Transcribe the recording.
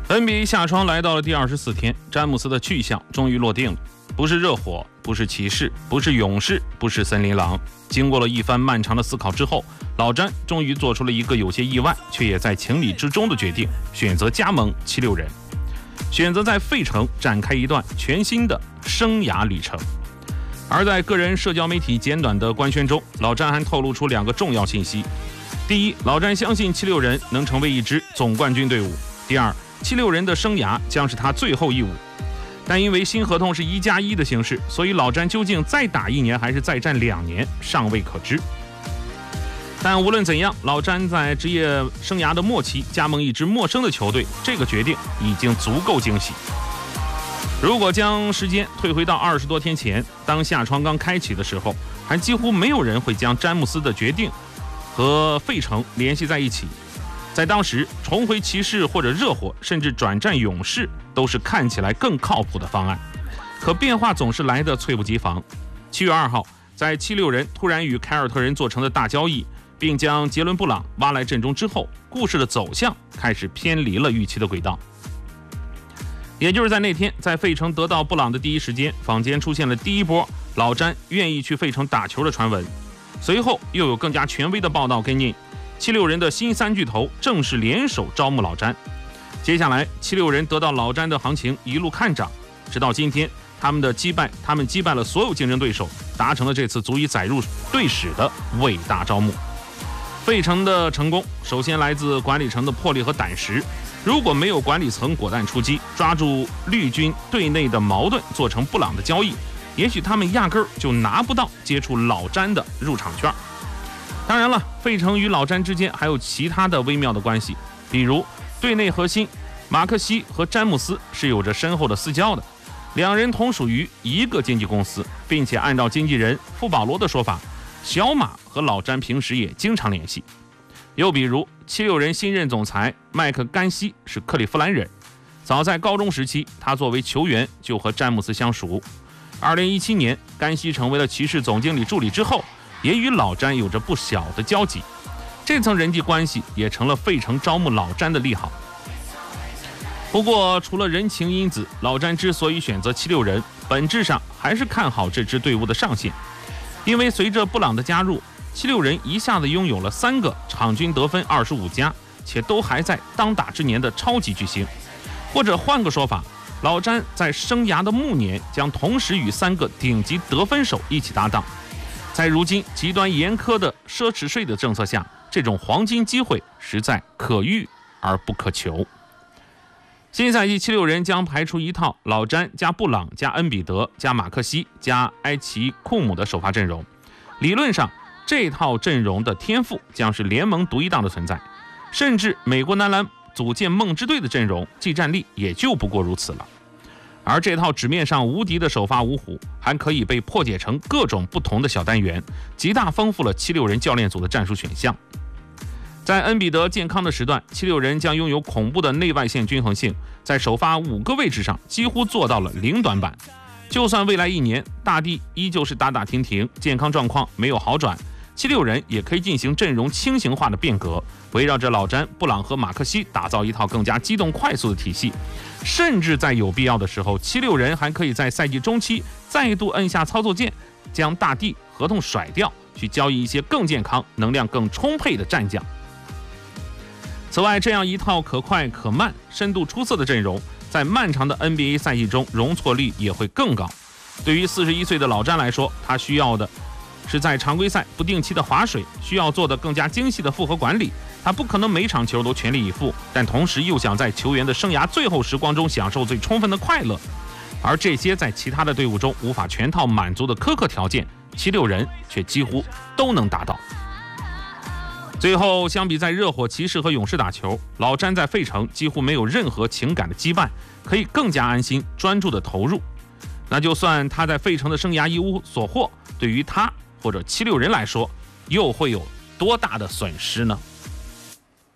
NBA 夏窗来到了第24天，詹姆斯的去向终于落定了，不是热火，不是骑士，不是勇士，不是森林狼。经过了一番漫长的思考之后，老詹终于做出了一个有些意外却也在情理之中的决定，选择加盟76人，选择在费城展开一段全新的生涯旅程。而在个人社交媒体简短的官宣中，老詹还透露出2个重要信息：第一，老詹相信76人能成为一支总冠军队伍；第二，76人的生涯将是他最后一舞。但因为新合同是1+1的形式，所以老詹究竟再打1年还是再战2年尚未可知。但无论怎样，老詹在职业生涯的末期加盟一支陌生的球队，这个决定已经足够惊喜。如果将时间退回到20多天前，当夏窗刚开启的时候，还几乎没有人会将詹姆斯的决定和费城联系在一起。在当时，重回骑士或者热火，甚至转战勇士，都是看起来更靠谱的方案。可变化总是来得猝不及防。7月2号，在76人突然与凯尔特人做成的大交易，并将杰伦布朗挖来阵中之后，故事的走向开始偏离了预期的轨道。也就是在那天，在费城得到布朗的第一时间，坊间出现了第一波老詹愿意去费城打球的传闻。随后又有更加权威的报道跟进，76人的新3巨头正式联手招募老詹。接下来76人得到老詹的行情一路看涨，直到今天他们击败了所有竞争对手，达成了这次足以载入队史的伟大招募。费城的成功首先来自管理层的魄力和胆识，如果没有管理层果断出击，抓住绿军队内的矛盾做成布朗的交易，也许他们压根儿就拿不到接触老詹的入场券。当然了，费城与老詹之间还有其他的微妙的关系，比如队内核心马克西和詹姆斯是有着深厚的私交的，2人同属于一个经纪公司，并且按照经纪人富保罗的说法，小马和老詹平时也经常联系。又比如76人新任总裁麦克甘西是克利夫兰人，早在高中时期，他作为球员就和詹姆斯相熟。2017年，甘西成为了骑士总经理助理之后，也与老詹有着不小的交集，这层人际关系也成了费城招募老詹的利好。不过除了人情因子，老詹之所以选择76人，本质上还是看好这支队伍的上限。因为随着布朗的加入，76人一下子拥有了3个场均得分25加，且都还在当打之年的超级巨星。或者换个说法，老詹在生涯的暮年将同时与3个顶级得分手一起搭档。在如今极端严苛的奢侈税的政策下，这种黄金机会实在可遇而不可求。新赛季76人将排出一套老詹加布朗加恩比德加马克西加埃奇库姆的首发阵容。理论上，这套阵容的天赋将是联盟独一档的存在，甚至美国男篮组建梦之队的阵容，技战力也就不过如此了。而这套纸面上无敌的首发五虎，还可以被破解成各种不同的小单元，极大丰富了76人教练组的战术选项。在恩比德健康的时段，76人将拥有恐怖的内外线均衡性，在首发5个位置上几乎做到了零短板。就算未来1年大帝依旧是打打停停，健康状况没有好转，76人也可以进行阵容轻型化的变革，围绕着老詹、布朗和马克西打造一套更加机动快速的体系。甚至在有必要的时候，76人还可以在赛季中期再度摁下操作键，将大帝合同甩掉，去交易一些更健康、能量更充沛的战将。此外，这样一套可快可慢、深度出色的阵容，在漫长的 NBA 赛季中容错率也会更高。对于41岁的老詹来说，他需要的是在常规赛不定期的划水，需要做的更加精细的复合管理。他不可能每场球都全力以赴，但同时又想在球员的生涯最后时光中享受最充分的快乐。而这些在其他的队伍中无法全套满足的苛刻条件，76人却几乎都能达到。最后，相比在热火、骑士和勇士打球，老詹在费城几乎没有任何情感的羁绊，可以更加安心专注的投入。那就算他在费城的生涯一无所获，对于他或者76人来说，又会有多大的损失呢？